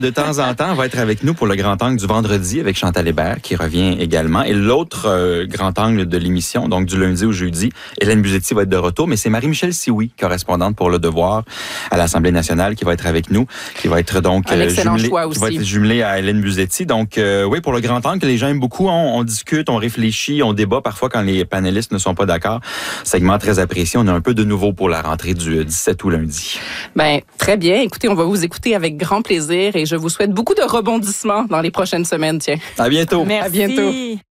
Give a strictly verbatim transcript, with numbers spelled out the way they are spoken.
de temps en temps, va être avec nous pour le grand angle du vendredi avec Chantal Hébert, qui revient également. Et l'autre euh, grand angle de l'émission, donc du lundi au jeudi, Hélène Buzetti va être de retour, mais c'est Marie-Michel Sioui, correspondante pour Le Devoir à l'Assemblée nationale, qui va être avec nous, qui va être donc Un euh, excellent jumelée, choix qui aussi. va être jumelée à Hélène Buzetti. Donc euh, oui, pour le grand angle, les gens aiment beaucoup. On, on discute, on réfléchit, on débat parfois quand les panélistes ne sont pas d'accord. Segment très apprécié. On a un peu de nouveau pour la rentrée du dix-sept août lundi. Ben, très bien. Écoutez, on va vous écouter avec grand plaisir et je vous souhaite beaucoup de rebondissements dans les prochaines semaines. Tiens. À bientôt. Merci. À bientôt.